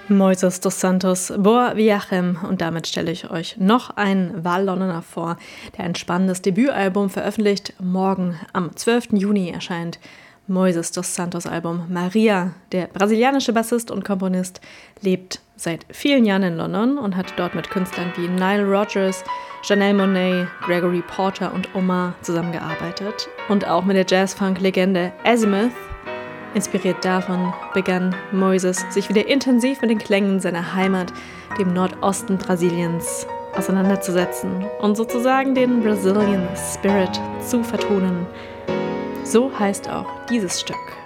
Moises dos Santos, Boa Viagem, und damit stelle ich euch noch einen Wallonner vor, der ein spannendes Debütalbum veröffentlicht. Morgen am 12. Juni erscheint Moises dos Santos Album Maria. Der brasilianische Bassist und Komponist lebt seit vielen Jahren in London und hat dort mit Künstlern wie Nile Rodgers, Janelle Monáe, Gregory Porter und Omar zusammengearbeitet. Und auch mit der Jazz-Funk-Legende Azimuth. Inspiriert davon begann Moises sich wieder intensiv mit den Klängen seiner Heimat, dem Nordosten Brasiliens, auseinanderzusetzen und sozusagen den Brazilian Spirit zu vertonen. So heißt auch dieses Stück.